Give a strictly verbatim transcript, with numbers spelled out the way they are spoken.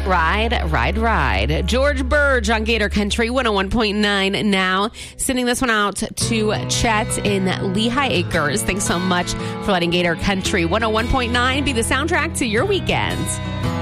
Ride, ride, ride. George Burge on Gator Country one oh one point nine now. Sending this one out to Chet in Lehigh Acres. Thanks so much for letting Gator Country one oh one point nine be the soundtrack to your weekend.